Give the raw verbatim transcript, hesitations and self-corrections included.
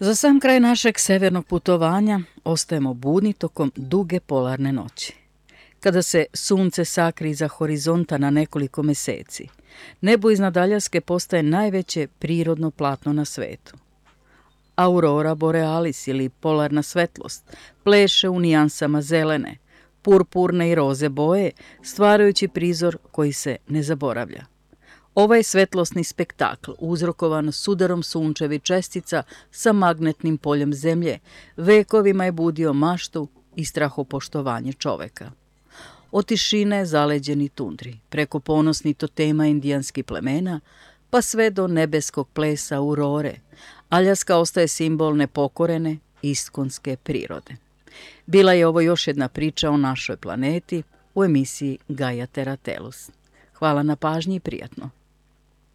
Za sam kraj našeg severnog putovanja ostajemo budni tokom duge polarne noći. Kada se sunce sakri iza horizonta na nekoliko meseci, nebo iznad Aljaske postaje najveće prirodno platno na svetu. Aurora borealis ili polarna svetlost pleše u nijansama zelene, purpurne i roze boje, stvarajući prizor koji se ne zaboravlja. Ovaj svetlosni spektakl, uzrokovan sudarom sunčevih čestica sa magnetnim poljem Zemlje, vekovima je budio maštu i strahopoštovanje čoveka. Od tišine zaleđeni tundri, preko ponosni totema indijanskih plemena, pa sve do nebeskog plesa aurore, Aljaska ostaje simbol nepokorene, iskonske prirode. Bila je ovo još jedna priča o našoj planeti u emisiji Gaia Terra Tellus. Hvala na pažnji i prijatno.